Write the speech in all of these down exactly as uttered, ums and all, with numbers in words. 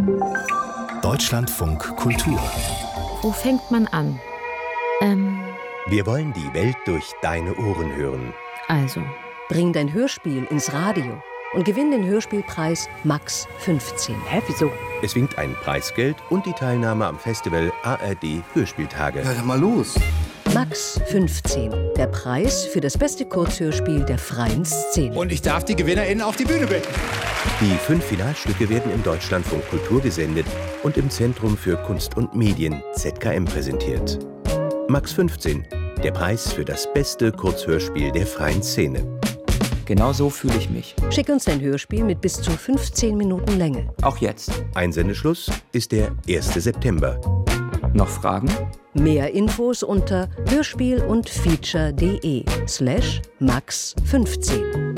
Deutschlandfunk Kultur. Wo fängt man an? Ähm, Wir wollen die Welt durch deine Ohren hören. also, Bring dein Hörspiel ins Radio und gewinn den Hörspielpreis Max fünfzehn. hä, wieso? Es winkt ein Preisgeld und die Teilnahme am Festival A R D Hörspieltage. Ja, dann mal los. Max fünfzehn, der Preis für das beste Kurzhörspiel der freien Szene. Und ich darf die GewinnerInnen auf die Bühne bitten. Die fünf Finalstücke werden im Deutschlandfunk Kultur gesendet und im Zentrum für Kunst und Medien Z K M präsentiert. Max fünfzehn, der Preis für das beste Kurzhörspiel der freien Szene. Genau so fühle ich mich. Schick uns dein Hörspiel mit bis zu fünfzehn Minuten Länge. Auch jetzt. Einsendeschluss ist der erste September. Noch Fragen? Mehr Infos unter hörspiel und feature.de slash max fünfzehn.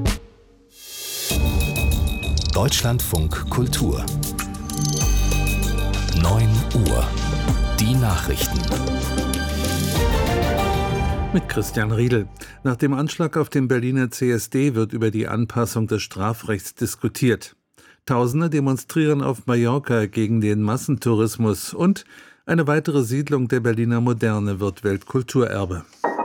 Deutschlandfunk Kultur. neun Uhr. Die Nachrichten. Mit Christian Riedel. Nach dem Anschlag auf den Berliner C S D wird über die Anpassung des Strafrechts diskutiert. Tausende demonstrieren auf Mallorca gegen den Massentourismus und eine weitere Siedlung der Berliner Moderne wird Weltkulturerbe.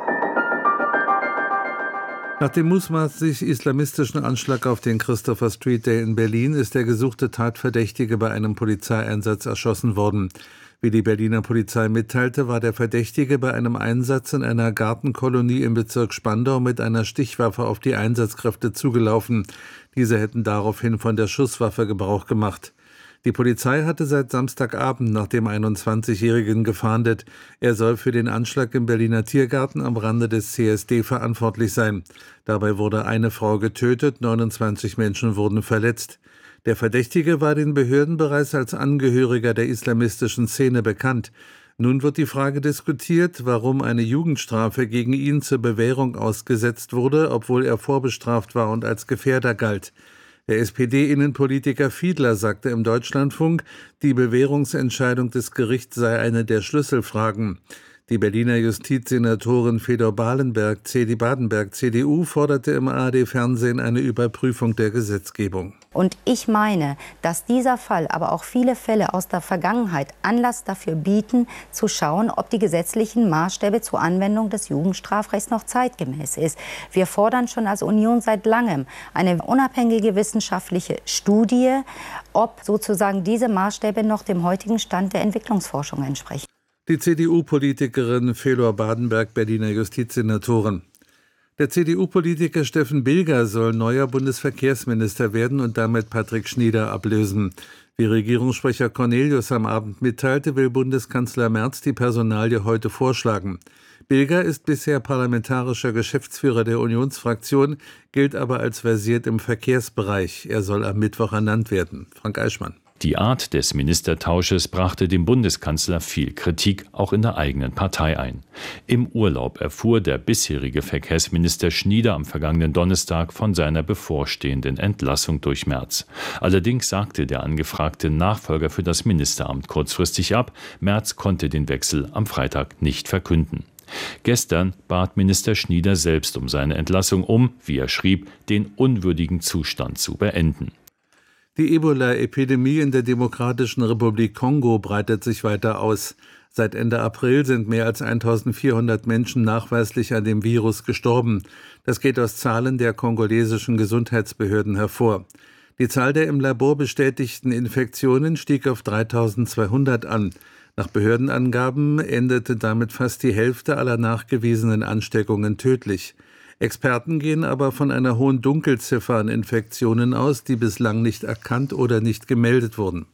Nach dem mutmaßlich islamistischen Anschlag auf den Christopher Street Day in Berlin ist der gesuchte Tatverdächtige bei einem Polizeieinsatz erschossen worden. Wie die Berliner Polizei mitteilte, war der Verdächtige bei einem Einsatz in einer Gartenkolonie im Bezirk Spandau mit einer Stichwaffe auf die Einsatzkräfte zugelaufen. Diese hätten daraufhin von der Schusswaffe Gebrauch gemacht. Die Polizei hatte seit Samstagabend nach dem einundzwanzigjährigen gefahndet. Er soll für den Anschlag im Berliner Tiergarten am Rande des C S D verantwortlich sein. Dabei wurde eine Frau getötet, neunundzwanzig Menschen wurden verletzt. Der Verdächtige war den Behörden bereits als Angehöriger der islamistischen Szene bekannt. Nun wird die Frage diskutiert, warum eine Jugendstrafe gegen ihn zur Bewährung ausgesetzt wurde, obwohl er vorbestraft war und als Gefährder galt. Der S P D-Innenpolitiker Fiedler sagte im Deutschlandfunk, die Bewährungsentscheidung des Gerichts sei eine der Schlüsselfragen. Die Berliner Justizsenatorin Fedor Badenberg, C D Badenberg, C D U, forderte im A R D-Fernsehen eine Überprüfung der Gesetzgebung. Und ich meine, dass dieser Fall, aber auch viele Fälle aus der Vergangenheit Anlass dafür bieten, zu schauen, ob die gesetzlichen Maßstäbe zur Anwendung des Jugendstrafrechts noch zeitgemäß ist. Wir fordern schon als Union seit langem eine unabhängige wissenschaftliche Studie, ob sozusagen diese Maßstäbe noch dem heutigen Stand der Entwicklungsforschung entsprechen. Die C D U-Politikerin Fedor Badenberg, Berliner Justizsenatorin. Der C D U-Politiker Steffen Bilger soll neuer Bundesverkehrsminister werden und damit Patrick Schnieder ablösen. Wie Regierungssprecher Cornelius am Abend mitteilte, will Bundeskanzler Merz die Personalie heute vorschlagen. Bilger ist bisher parlamentarischer Geschäftsführer der Unionsfraktion, gilt aber als versiert im Verkehrsbereich. Er soll am Mittwoch ernannt werden. Frank Eichmann. Die Art des Ministertausches brachte dem Bundeskanzler viel Kritik, auch in der eigenen Partei ein. Im Urlaub erfuhr der bisherige Verkehrsminister Schnieder am vergangenen Donnerstag von seiner bevorstehenden Entlassung durch Merz. Allerdings sagte der angefragte Nachfolger für das Ministeramt kurzfristig ab. Merz konnte den Wechsel am Freitag nicht verkünden. Gestern bat Minister Schnieder selbst um seine Entlassung, um, wie er schrieb, den unwürdigen Zustand zu beenden. Die Ebola-Epidemie in der Demokratischen Republik Kongo breitet sich weiter aus. Seit Ende April sind mehr als eintausendvierhundert Menschen nachweislich an dem Virus gestorben. Das geht aus Zahlen der kongolesischen Gesundheitsbehörden hervor. Die Zahl der im Labor bestätigten Infektionen stieg auf dreitausendzweihundert an. Nach Behördenangaben endete damit fast die Hälfte aller nachgewiesenen Ansteckungen tödlich. Experten gehen aber von einer hohen Dunkelziffer an Infektionen aus, die bislang nicht erkannt oder nicht gemeldet wurden.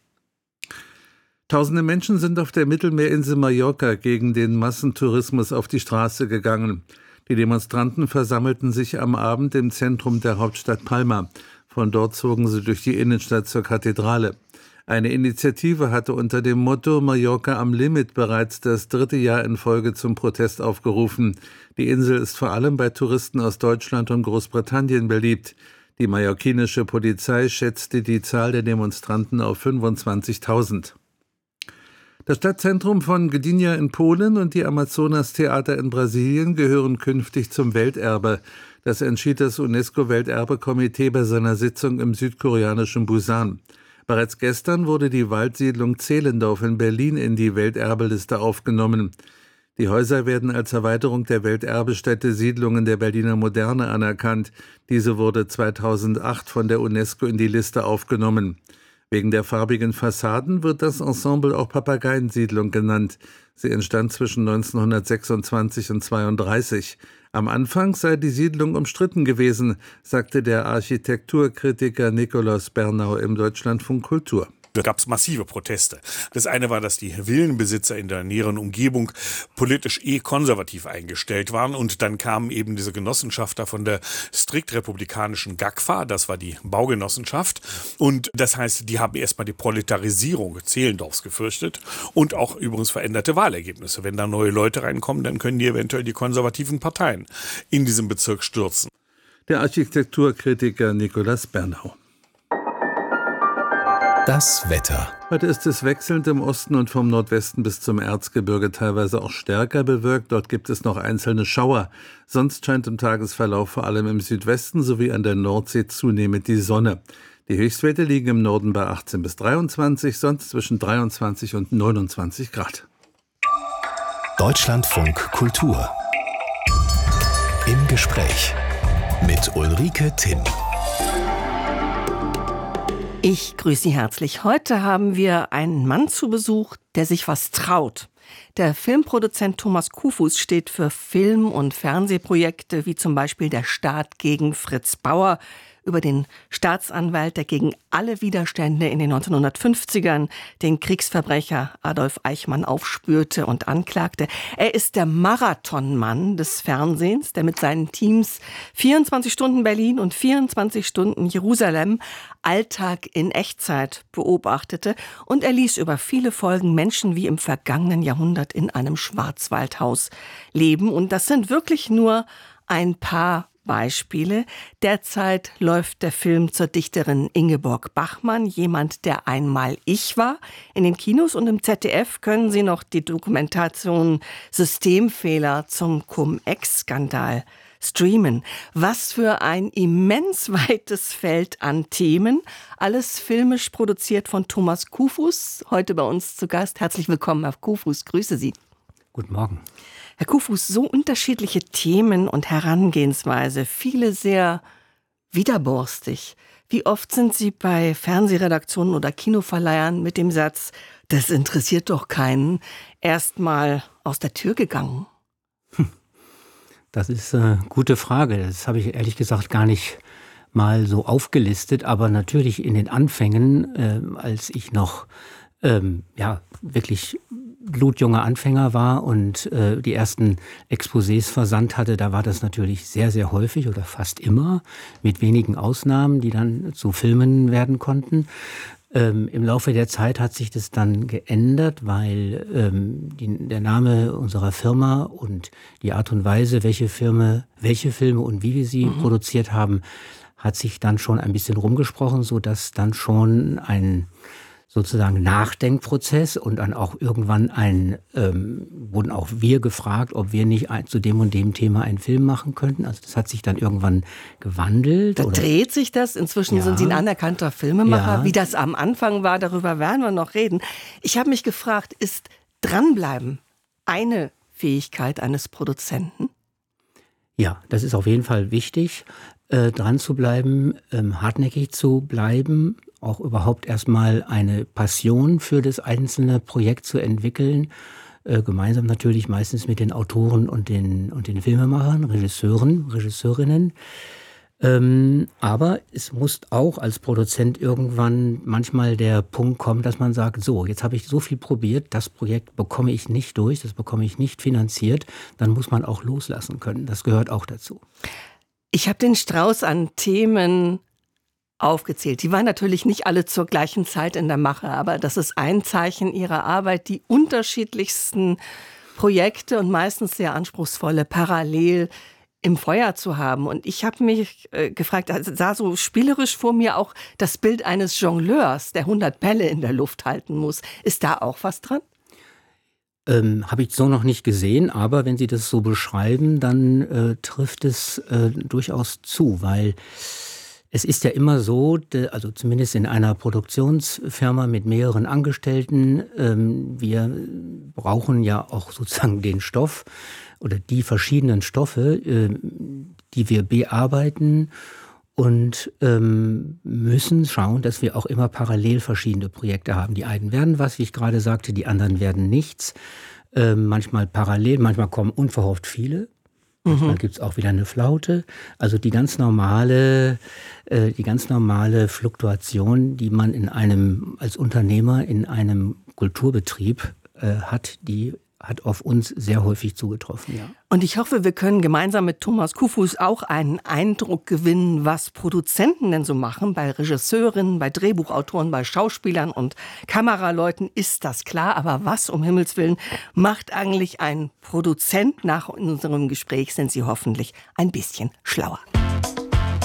Tausende Menschen sind auf der Mittelmeerinsel Mallorca gegen den Massentourismus auf die Straße gegangen. Die Demonstranten versammelten sich am Abend im Zentrum der Hauptstadt Palma. Von dort zogen sie durch die Innenstadt zur Kathedrale. Eine Initiative hatte unter dem Motto Mallorca am Limit bereits das dritte Jahr in Folge zum Protest aufgerufen. Die Insel ist vor allem bei Touristen aus Deutschland und Großbritannien beliebt. Die mallorquinische Polizei schätzte die Zahl der Demonstranten auf fünfundzwanzigtausend. Das Stadtzentrum von Gdynia in Polen und die Amazonas-Theater in Brasilien gehören künftig zum Welterbe. Das entschied das UNESCO-Welterbe-Komitee bei seiner Sitzung im südkoreanischen Busan. Bereits gestern wurde die Waldsiedlung Zehlendorf in Berlin in die Welterbeliste aufgenommen. Die Häuser werden als Erweiterung der Welterbestätte Siedlungen der Berliner Moderne anerkannt. Diese wurde zweitausendacht von der UNESCO in die Liste aufgenommen. Wegen der farbigen Fassaden wird das Ensemble auch Papageiensiedlung genannt. Sie entstand zwischen neunzehnhundertsechsundzwanzig und zweiunddreißig. Am Anfang sei die Siedlung umstritten gewesen, sagte der Architekturkritiker Nikolaus Bernau im Deutschlandfunk Kultur. Da gab es massive Proteste. Das eine war, dass die Villenbesitzer in der näheren Umgebung politisch eh konservativ eingestellt waren. Und dann kamen eben diese Genossenschafter von der strikt republikanischen G A G F A, das war die Baugenossenschaft. Und das heißt, die haben erstmal die Proletarisierung Zehlendorfs gefürchtet und auch übrigens veränderte Wahlergebnisse. Wenn da neue Leute reinkommen, dann können die eventuell die konservativen Parteien in diesem Bezirk stürzen. Der Architekturkritiker Nikolaus Bernau. Das Wetter. Heute ist es wechselnd im Osten und vom Nordwesten bis zum Erzgebirge teilweise auch stärker bewölkt. Dort gibt es noch einzelne Schauer. Sonst scheint im Tagesverlauf vor allem im Südwesten sowie an der Nordsee zunehmend die Sonne. Die Höchstwerte liegen im Norden bei achtzehn bis dreiundzwanzig, sonst zwischen dreiundzwanzig und neunundzwanzig Grad. Deutschlandfunk Kultur. Im Gespräch mit Ulrike Timm. Ich grüße Sie herzlich. Heute haben wir einen Mann zu Besuch, der sich was traut. Der Filmproduzent Thomas Kuhfuß steht für Film- und Fernsehprojekte wie zum Beispiel Der Staat gegen Fritz Bauer, über den Staatsanwalt, der gegen alle Widerstände in den neunzehnhundertfünfzigern den Kriegsverbrecher Adolf Eichmann aufspürte und anklagte. Er ist der Marathonmann des Fernsehens, der mit seinen Teams vierundzwanzig Stunden Berlin und vierundzwanzig Stunden Jerusalem Alltag in Echtzeit beobachtete. Und er ließ über viele Folgen Menschen wie im vergangenen Jahrhundert in einem Schwarzwaldhaus leben. Und das sind wirklich nur ein paar Beispiele. Derzeit läuft der Film zur Dichterin Ingeborg Bachmann, jemand, der einmal ich war. In den Kinos und im Z D F können Sie noch die Dokumentation Systemfehler zum Cum-Ex-Skandal streamen. Was für ein immens weites Feld an Themen. Alles filmisch produziert von Thomas Kuhfuß. Heute bei uns zu Gast. Herzlich willkommen, Herr Kuhfuß. Grüße Sie. Guten Morgen. Herr Kuhfuß, so unterschiedliche Themen und Herangehensweise, viele sehr widerborstig. Wie oft sind Sie bei Fernsehredaktionen oder Kinoverleihern mit dem Satz, das interessiert doch keinen, erstmal aus der Tür gegangen? Das ist eine gute Frage. Das habe ich ehrlich gesagt gar nicht mal so aufgelistet. Aber natürlich in den Anfängen, äh, als ich noch ähm, ja wirklich blutjunger Anfänger war und äh, die ersten Exposés versandt hatte, da war das natürlich sehr, sehr häufig oder fast immer, mit wenigen Ausnahmen, die dann zu Filmen werden konnten. Ähm, im Laufe der Zeit hat sich das dann geändert, weil ähm, die, der Name unserer Firma und die Art und Weise, welche Filme, welche Filme und wie wir sie mhm. produziert haben, hat sich dann schon ein bisschen rumgesprochen, so dass dann schon ein sozusagen Nachdenkprozess und dann auch irgendwann ein, ähm, wurden auch wir gefragt, ob wir nicht ein, zu dem und dem Thema einen Film machen könnten. Also das hat sich dann irgendwann gewandelt. Da oder? dreht sich das. Inzwischen ja. sind Sie ein anerkannter Filmemacher. Ja. Wie das am Anfang war, darüber werden wir noch reden. Ich habe mich gefragt, ist dranbleiben eine Fähigkeit eines Produzenten? Ja, das ist auf jeden Fall wichtig, äh, dran zu bleiben, ähm, hartnäckig zu bleiben, auch überhaupt erstmal eine Passion für das einzelne Projekt zu entwickeln, äh, gemeinsam natürlich meistens mit den Autoren und den, und den Filmemachern, Regisseuren, Regisseurinnen. Ähm, aber es muss auch als Produzent irgendwann manchmal der Punkt kommen, dass man sagt, so, jetzt habe ich so viel probiert, das Projekt bekomme ich nicht durch, das bekomme ich nicht finanziert, dann muss man auch loslassen können. Das gehört auch dazu. Ich habe den Strauß an Themen aufgezählt. Die waren natürlich nicht alle zur gleichen Zeit in der Mache, aber das ist ein Zeichen Ihrer Arbeit, die unterschiedlichsten Projekte und meistens sehr anspruchsvolle parallel im Feuer zu haben. Und ich habe mich äh, gefragt, also sah so spielerisch vor mir auch das Bild eines Jongleurs, der hundert Bälle in der Luft halten muss. Ist da auch was dran? Ähm, habe ich so noch nicht gesehen, aber wenn Sie das so beschreiben, dann äh, trifft es äh, durchaus zu, weil Es ist ja immer so, also zumindest in einer Produktionsfirma mit mehreren Angestellten, wir brauchen ja auch sozusagen den Stoff oder die verschiedenen Stoffe, die wir bearbeiten und müssen schauen, dass wir auch immer parallel verschiedene Projekte haben. Die einen werden was, wie ich gerade sagte, die anderen werden nichts. Manchmal parallel, manchmal kommen unverhofft viele. Manchmal mhm. gibt es auch wieder eine Flaute. Also die ganz normale, äh, die ganz normale Fluktuation, die man in einem als Unternehmer in einem Kulturbetrieb äh, hat, die hat auf uns sehr häufig zugetroffen, ja. Und ich hoffe, wir können gemeinsam mit Thomas Kufuß auch einen Eindruck gewinnen, was Produzenten denn so machen. Bei Regisseurinnen, bei Drehbuchautoren, bei Schauspielern und Kameraleuten ist das klar. Aber was, um Himmels Willen, macht eigentlich ein Produzent? Nach unserem Gespräch sind Sie hoffentlich ein bisschen schlauer.